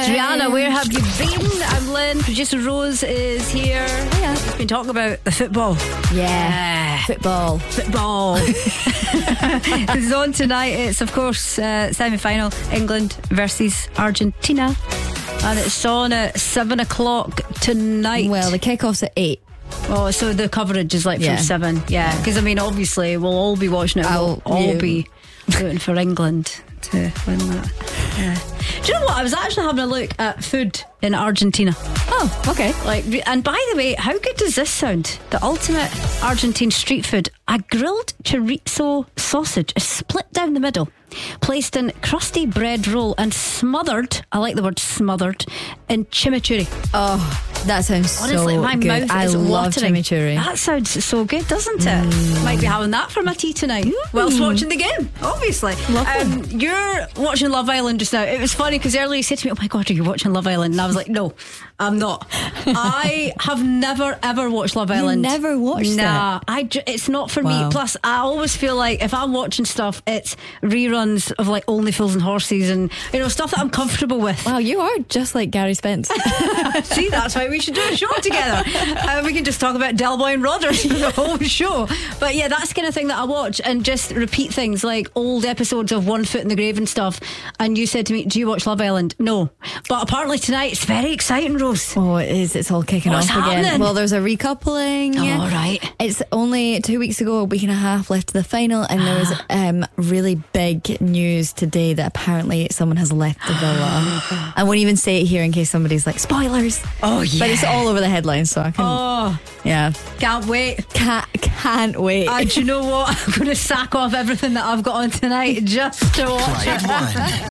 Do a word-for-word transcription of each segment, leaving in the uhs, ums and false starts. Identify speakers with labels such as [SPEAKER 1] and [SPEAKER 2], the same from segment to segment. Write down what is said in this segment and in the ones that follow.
[SPEAKER 1] Rihanna, where have you been? I'm Lynn. Producer Rose is here.
[SPEAKER 2] Yeah.
[SPEAKER 1] We've been talking about the football.
[SPEAKER 2] Yeah. Uh, football.
[SPEAKER 1] Football. It's on tonight. It's, of course, uh, semi-final. England versus Argentina. And it's on at seven o'clock tonight.
[SPEAKER 2] Well, the kick-off's at eight.
[SPEAKER 1] Oh, so the coverage is like from
[SPEAKER 2] Yeah.
[SPEAKER 1] seven. Yeah. Because, I mean, obviously, we'll all be watching it. We'll
[SPEAKER 2] I'll-
[SPEAKER 1] all
[SPEAKER 2] yeah.
[SPEAKER 1] be rooting for England to win that. Yeah. Do you know what? I was actually having a look at food in Argentina.
[SPEAKER 2] Oh, okay.
[SPEAKER 1] Like, and by the way, how good does this sound? The ultimate Argentine street food. A grilled chorizo sausage is split down the middle, placed in crusty bread roll and smothered, I like the word smothered, in chimichurri.
[SPEAKER 2] Oh, that sounds
[SPEAKER 1] Honestly,
[SPEAKER 2] so
[SPEAKER 1] my
[SPEAKER 2] good.
[SPEAKER 1] mouth
[SPEAKER 2] I
[SPEAKER 1] is
[SPEAKER 2] love
[SPEAKER 1] watering.
[SPEAKER 2] chimichurri.
[SPEAKER 1] That sounds so good, doesn't it? Mm. Might be having that for my tea tonight mm. whilst watching the game, obviously. Um, you're watching Love Island just now. It was funny because earlier you said to me, oh my God, are you watching Love Island? And I was like, no, I'm not. I have never ever watched Love Island.
[SPEAKER 2] You never watched
[SPEAKER 1] nah,
[SPEAKER 2] it?
[SPEAKER 1] I ju- it's not for
[SPEAKER 2] Wow.
[SPEAKER 1] me. Plus, I always feel like if I'm watching stuff, it's reruns of like Only Fools and Horses and, you know, stuff that I'm comfortable with.
[SPEAKER 2] Wow, you are just like Gary Spence.
[SPEAKER 1] See, that's why we should do a show together. Uh, we can just talk about Del Boy and Rodders for the whole show. But yeah, that's the kind of thing that I watch and just repeat things like old episodes of One Foot in the Grave and stuff. And you said to me, do you watch Love Island? No. But apparently tonight it's very exciting, Rose.
[SPEAKER 2] Oh, it is. It's all kicking
[SPEAKER 1] What's
[SPEAKER 2] off
[SPEAKER 1] happening?
[SPEAKER 2] again. Well, there's a recoupling.
[SPEAKER 1] All right.
[SPEAKER 2] It's only two weeks ago, a week and a half left to the final, and there was um, really big news today that apparently someone has left the villa. I won't even say it here in case somebody's like, spoilers.
[SPEAKER 1] Oh, yeah.
[SPEAKER 2] But it's all over the headlines, so I can.
[SPEAKER 1] Oh,
[SPEAKER 2] yeah.
[SPEAKER 1] can't wait.
[SPEAKER 2] Can't, can't wait.
[SPEAKER 1] And do you know what? I'm going to sack off everything that I've got on tonight just to watch it.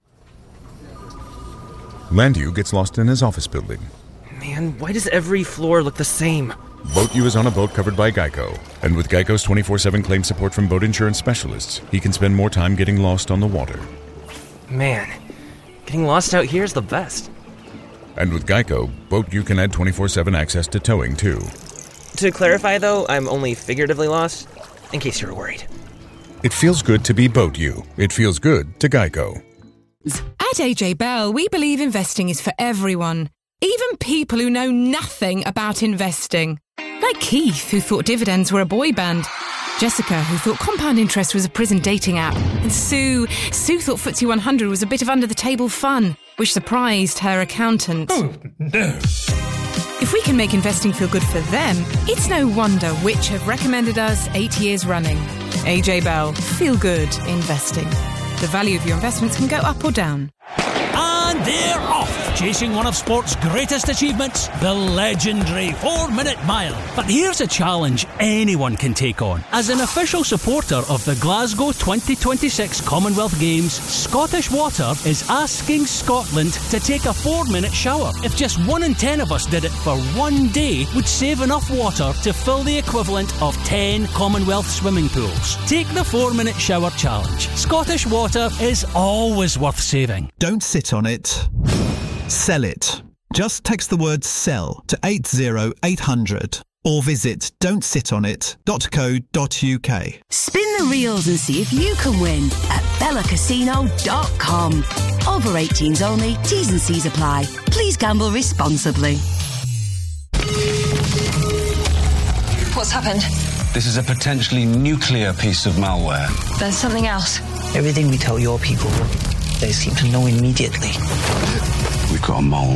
[SPEAKER 3] Landu gets lost in his office building.
[SPEAKER 4] Man, why does every floor look the same?
[SPEAKER 3] Boat U is on a boat covered by Geico. And with Geico's twenty-four seven claim support from boat insurance specialists, he can spend more time getting lost on the water.
[SPEAKER 4] Man, getting lost out here is the best.
[SPEAKER 3] And with Geico, Boat U can add twenty-four seven access to towing, too.
[SPEAKER 4] To clarify, though, I'm only figuratively lost, in case you were worried.
[SPEAKER 3] It feels good to be Boat U. It feels good to Geico.
[SPEAKER 5] At A J Bell, we believe investing is for everyone, even people who know nothing about investing. Like Keith, who thought dividends were a boy band. Jessica, who thought compound interest was a prison dating app. And Sue, Sue thought F T S E one hundred was a bit of under-the-table fun, which surprised her accountant.
[SPEAKER 6] Oh, no.
[SPEAKER 5] If we can make investing feel good for them, it's no wonder Which have recommended us eight years running. A J Bell, feel good investing. The value of your investments can go up or down.
[SPEAKER 6] And they're off, chasing one of sport's greatest achievements, the legendary four-minute mile. But here's a challenge anyone can take on. As an official supporter of the Glasgow twenty twenty-six Commonwealth Games, Scottish Water is asking Scotland to take a four-minute shower. If just one in ten of us did it for one day, would save enough water to fill the equivalent of ten Commonwealth swimming pools. Take the four-minute shower challenge. Scottish Water is always worth saving.
[SPEAKER 7] Don't sit on it. Sell it. Just text the word sell to eight zero eight hundred or visit don't sit on it dot co dot uk.
[SPEAKER 8] Spin the reels and see if you can win at bella casino dot com. Over eighteens only, T's and C's apply. Please gamble responsibly.
[SPEAKER 9] What's happened?
[SPEAKER 10] This is a potentially nuclear piece of malware.
[SPEAKER 9] There's something else.
[SPEAKER 11] Everything we tell your people, they seem to know immediately.
[SPEAKER 10] We've got a mole.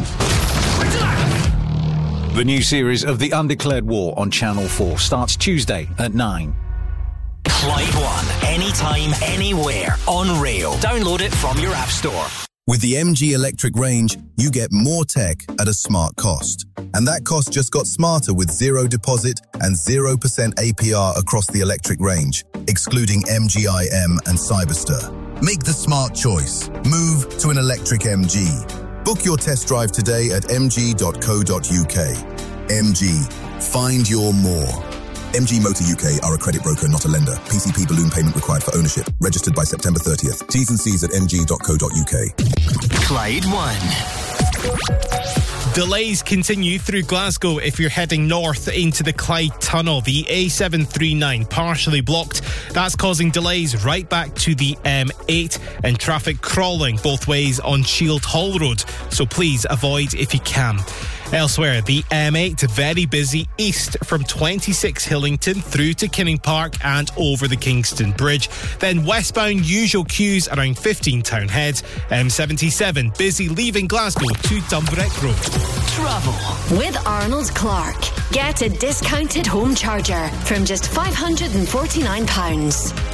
[SPEAKER 12] The new series of The Undeclared War on Channel four starts Tuesday at nine.
[SPEAKER 13] Clyde One, anytime, anywhere, on rail. Download it from your app store.
[SPEAKER 14] With the M G Electric range, you get more tech at a smart cost. And that cost just got smarter with zero deposit and zero percent A P R across the electric range, excluding M G I M and Cyberster. Make the smart choice. Move to an electric M G. Book your test drive today at m g dot co dot u k. M G. Find your more. M G Motor U K are a credit broker, not a lender. P C P balloon payment required for ownership. Registered by September thirtieth. T's and C's at m g dot co dot u k.
[SPEAKER 13] Clyde One.
[SPEAKER 15] Delays continue through Glasgow if you're heading north into the Clyde Tunnel. The A seven thirty-nine partially blocked. That's causing delays right back to the M eight and traffic crawling both ways on Shield Hall Road. So please avoid if you can. Elsewhere, the M eight very busy east from twenty-six Hillington through to Kinning Park and over the Kingston Bridge. Then westbound usual queues around fifteen Townhead. M seventy-seven busy leaving Glasgow to Dumbreck Road.
[SPEAKER 16] Travel with Arnold Clark. Get a discounted home charger from just five hundred forty-nine pounds.